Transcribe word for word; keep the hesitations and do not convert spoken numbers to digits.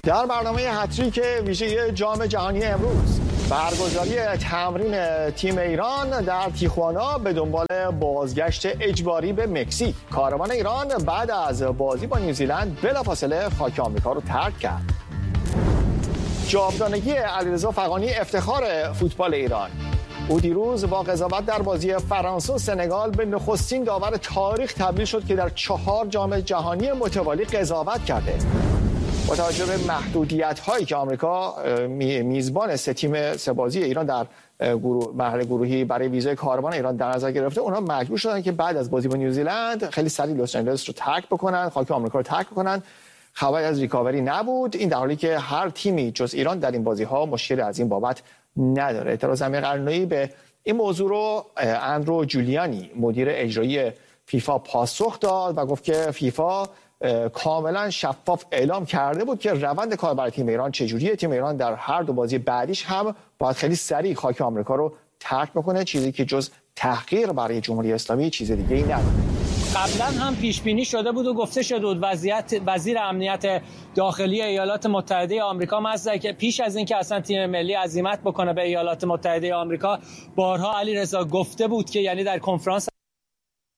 در برنامه هتریک ویژه جام جهانی امروز برگزاری تمرین تیم ایران در تیخوانا به دنبال بازگشت اجباری به مکزیک. کاروان ایران بعد از بازی با نیوزیلند بلافاصله خاک آمریکا رو ترک کرد. جاودانگی علیرضا فغانی افتخار فوتبال ایران. او دیروز با قضاوت در بازی فرانسه و سنگال به نخستین داور تاریخ تبدیل شد که در چهار جام جهانی متوالی قضاوت کرده. با توجه به محدودیت‌هایی که آمریکا میزبان سه تیم سه بازی ایران در گروه مرحله گروهی برای ویزای کاروان ایران در نظر گرفته، اونها مجبور شدن که بعد از بازی با نیوزیلند خیلی سریع لس آنجلس رو ترک بکنن، خاک آمریکا رو ترک بکنن. خبری از ریکاوری نبود، این در حالی که هر تیمی جز ایران در این بازی‌ها مشکلی از این بابت نداره. اعتراض امیر قلعه‌نویی به این موضوع رو اندرو جولیانی مدیر اجرایی فیفا پاسخ داد و گفت که فیفا کاملا شفاف اعلام کرده بود که روند کار برای تیم ایران چجوریه. تیم ایران در هر دو بازی بعدیش هم باید خیلی سریع خاک آمریکا رو ترک بکنه، چیزی که جز تحقیر برای جمهوری اسلامی چیز دیگه ای نداره. قبلا هم پیش بینی شده بود و گفته شده بود وضعیت وزیر امنیت داخلی ایالات متحده آمریکا مزدک که پیش از اینکه اصلا تیم ملی عزیمت بکنه به ایالات متحده آمریکا بارها علیرضا گفته بود که یعنی در کنفرانس